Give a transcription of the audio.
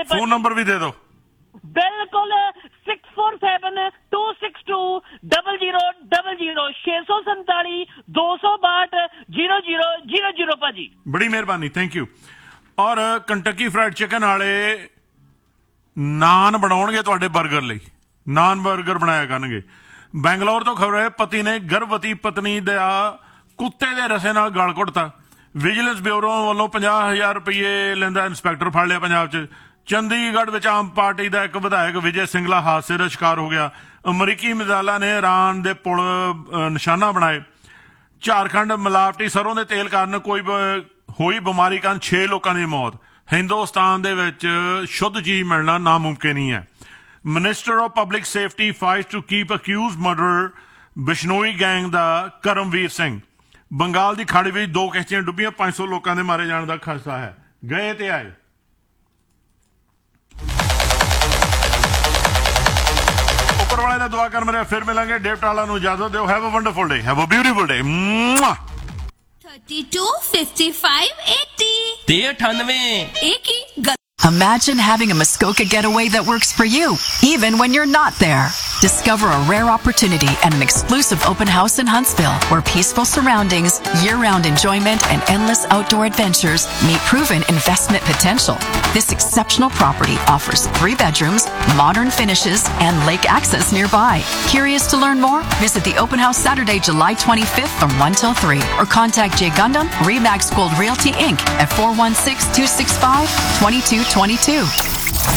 ਨੇ phone number ਵੀ ਦੇ ਦਿਓ। ਬਿਲਕੁਲ 6472260000 647 ਭਾਜੀ। ਬੜੀ ਮਿਹਰਬਾਨੀ, ਥੈਂਕ ਯੂ। ਔਰ ਕੰਟਕੀ ਫਰਾਈਡ ਚਿਕਨ ਵਾਲੇ ਨਾਨ ਬਣਾਉਣਗੇ ਤੁਹਾਡੇ 버ਗਰ ਲਈ, ਨਾਨ 버ਗਰ ਬਣਾਇਆ ਕਰਨਗੇ। ਬੈਂਗਲੌਰ ਤੋਂ ਖਬਰ ਹੈ, ਪਤੀ ਨੇ ਗਰਭਵਤੀ ਪਤਨੀ ਦਾ ਕੁੱਤੇ ਦੇ ਰਸੇ ਨਾਲ ਗਲ ਘੁੱਟਤਾ। ਵਿਜੀਲੈਂਸ ਬਿਊਰੋ ਵੱਲੋਂ 50,000 ਰੁਪਏ ਲੈਂਦਾ ਇੰਸਪੈਕਟਰ ਫੜ ਲਿਆ ਪੰਜਾਬ 'ਚ। ਚੰਡੀਗੜ੍ਹ ਵਿੱਚ ਆਮ ਪਾਰਟੀ ਦਾ ਇੱਕ ਵਿਧਾਇਕ ਵਿਜੇ ਸਿੰਗਲਾ ਹਾਦਸੇ ਦਾ ਸ਼ਿਕਾਰ ਹੋ ਗਿਆ। ਅਮਰੀਕੀ ਮਿਜ਼ਾਈਲਾਂ ਨੇ ਇਰਾਨ ਦੇ ਪੁਲ ਨਿਸ਼ਾਨਾ ਬਣਾਏ। ਝਾਰਖੰਡ ਮਿਲਾਵਟੀ ਸਰੋਂ ਦੇ ਤੇਲ ਕਾਰਨ ਹੋਈ ਬਿਮਾਰੀ ਕਾਰਨ 6 ਲੋਕਾਂ ਦੀ ਮੌਤ। ਹਿੰਦੁਸਤਾਨ ਦੇ ਵਿੱਚ ਸ਼ੁੱਧ ਚੀਜ਼ ਮਿਲਣਾ ਨਾਮੁਮਕਿਨ ਹੀ ਹੈ। Minister of public safety fights to keep accused murder Bishnoi gang ਦਾ ਕਰਮਵੀਰ ਸਿੰਘ। ਬੰਗਾਲ ਦੀ ਖਾੜੀ ਵਿੱਚ 2 ਕਿਸ਼ਤੀਆਂ ਡੁੱਬੀਆਂ, 500 ਲੋਕਾਂ ਦੇ ਮਾਰੇ ਜਾਣ ਦਾ ਖਦਸ਼ਾ ਹੈ। ਗਏ ਤੇ ਆਏ। ਉੱਪਰ ਵਾਲੇ ਦਾ ਦੁਆ ਕਰ ਮੇਰੇ। ਫਿਰ ਮਿਲਾਂਗੇ। ਡੇਵ ਟਾਲਾ ਨੂੰ ਇਜਾਜ਼ਤ ਦਿਓ। Have a wonderful day, have a beautiful ਡੇ। 32 55 80 ਤੇ 98 एक ही Imagine having a Muskoka getaway that works for you, even when you're not there. Discover a rare opportunity at an exclusive open house in Huntsville, where peaceful surroundings, year-round enjoyment, and endless outdoor adventures meet proven investment potential. This exceptional property offers 3 bedrooms, modern finishes, and lake access nearby. Curious to learn more? Visit the open house Saturday, July 25th from 1 till 3, or contact Jay Gundam, Remax Gold Realty Inc. at 416-265-2222.